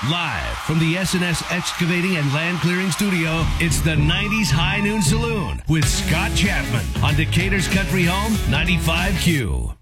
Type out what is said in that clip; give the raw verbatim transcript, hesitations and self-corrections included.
Live from the S and S Excavating and Land Clearing Studio, it's the nineties High Noon Saloon with Scott Chapman on Decatur's Country Home ninety-five Q.